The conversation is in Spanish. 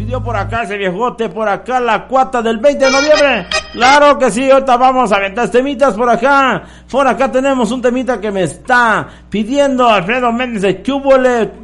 pidió por acá ese viejote, por acá la cuata del 20 de noviembre. Claro que sí, ahorita vamos a aventar temitas por acá. Por acá tenemos un temita que me está pidiendo Alfredo Méndez de Chúbole.